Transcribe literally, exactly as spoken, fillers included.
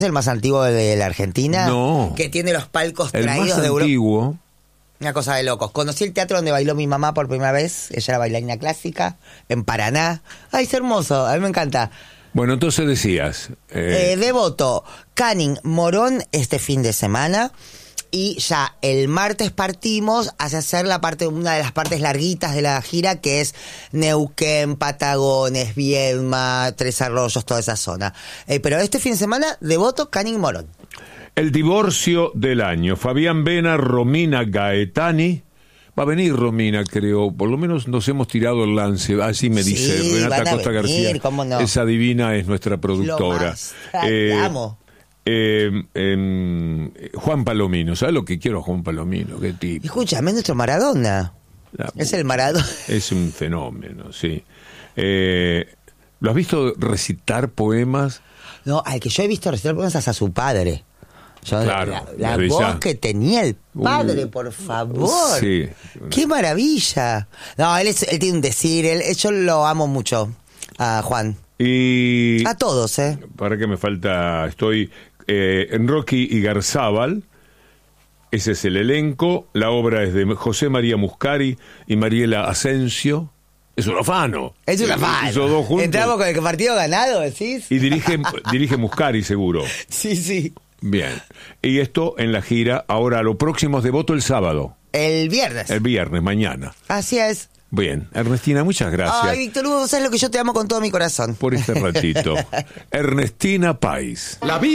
el más antiguo de la Argentina? No. Que tiene los palcos El traídos más de Europa. antiguo. Una cosa de locos. Conocí el teatro donde bailó mi mamá por primera vez. Ella era bailarina clásica, en Paraná. Ay, es hermoso, a mí me encanta. Bueno, entonces decías... Eh... Eh, Devoto, Canning, Morón este fin de semana. Y ya el martes partimos hacia hacer la parte, una de las partes larguitas de la gira, que es Neuquén, Patagones, Viedma, Tres Arroyos, toda esa zona. Eh, pero este fin de semana, Devoto, Canning, Morón. El divorcio del año. Fabián Vena, Romina Gaetani. Va a venir Romina, creo. Por lo menos nos hemos tirado el lance. Así me Sí, dice Renata van a Costa venir, García. ¿cómo no? Esa divina es nuestra productora. Lo más. Ay, la amo. Eh, eh, Juan Palomino, ¿sabes lo que quiero a Juan Palomino? ¿Qué tipo? Escúchame, nuestro Maradona. La es el Maradona. Es un fenómeno, sí. Eh, ¿Lo has visto recitar poemas? No, al que yo he visto recitar poemas hasta su padre. Yo, Claro, la la la voz bella. que tenía el padre, Uh, por favor. sí. ¡Qué maravilla! No, él, es, él tiene un decir, él, yo lo amo mucho, a Juan. Y... A todos, ¿eh? Para que me falta, estoy eh, en Rocky y Garzábal, ese es el elenco, la obra es de José María Muscari y Mariela Asensio, es un afano. Es una fan. Esos dos juntos. Entramos con el partido ganado, ¿decís? Y dirige, dirige Muscari, seguro. Sí, sí. Bien. Y esto en la gira, ahora lo próximo es Devoto el sábado. El viernes. El viernes, mañana. Así es. Bien. Ernestina, muchas gracias. Ay, Víctor Hugo, sabes lo que yo te amo con todo mi corazón. Por este ratito. Ernestina Pais. La vida.